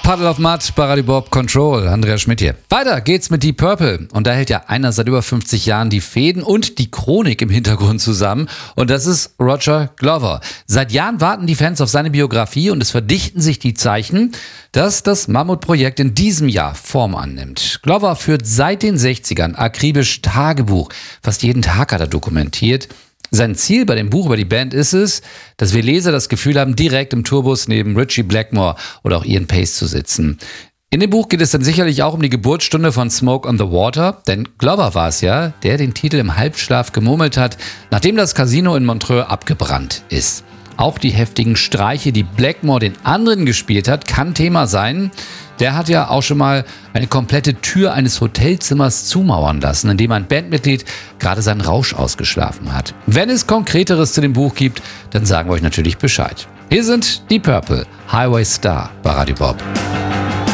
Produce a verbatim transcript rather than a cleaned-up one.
Puddle of Mud, Baradi Bob, Control, Andreas Schmidt hier. Weiter geht's mit Deep Purple. Und da hält ja einer seit über fünfzig Jahren die Fäden und die Chronik im Hintergrund zusammen. Und das ist Roger Glover. Seit Jahren warten die Fans auf seine Biografie und es verdichten sich die Zeichen, dass das Mammutprojekt in diesem Jahr Form annimmt. Glover führt seit den sechzigern akribisch Tagebuch. Fast jeden Tag hat er dokumentiert. Sein Ziel bei dem Buch über die Band ist es, dass wir Leser das Gefühl haben, direkt im Tourbus neben Ritchie Blackmore oder auch Ian Paice zu sitzen. In dem Buch geht es dann sicherlich auch um die Geburtsstunde von Smoke on the Water, denn Glover war es ja, der den Titel im Halbschlaf gemurmelt hat, nachdem das Casino in Montreux abgebrannt ist. Auch die heftigen Streiche, die Blackmore den anderen gespielt hat, kann Thema sein. Der hat ja auch schon mal eine komplette Tür eines Hotelzimmers zumauern lassen, in dem ein Bandmitglied gerade seinen Rausch ausgeschlafen hat. Wenn es Konkreteres zu dem Buch gibt, dann sagen wir euch natürlich Bescheid. Hier sind Deep Purple, Highway Star bei Radio Bob.